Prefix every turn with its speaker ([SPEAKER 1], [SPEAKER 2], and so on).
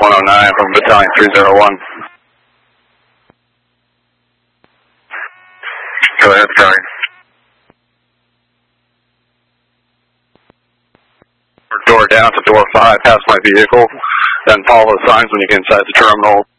[SPEAKER 1] 109 from Battalion 301. Go ahead, sorry. Door down to door 5, pass my vehicle, then follow the signs when you get inside the terminal.